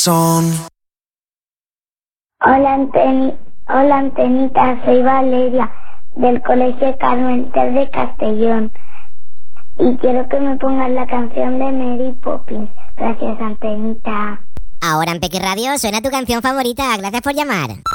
Hola Antenita, soy Valeria del Colegio Carmen Ter de Castellón y quiero que me pongas la canción de Mary Poppins. Gracias Antenita. Ahora en Pequi Radio suena tu canción favorita. Gracias por llamar.